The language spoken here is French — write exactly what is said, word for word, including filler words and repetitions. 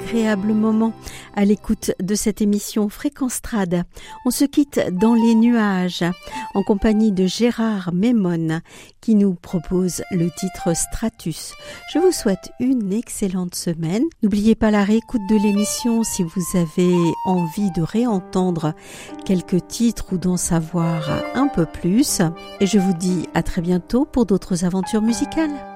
agréable moment à l'écoute de cette émission Fréquence Trad. On se quitte dans les nuages en compagnie de Gérard Mémone qui nous propose le titre Stratus. Je vous souhaite une excellente semaine. N'oubliez pas la réécoute de l'émission si vous avez envie de réentendre quelques titres ou d'en savoir un peu plus. Et je vous dis à très bientôt pour d'autres aventures musicales.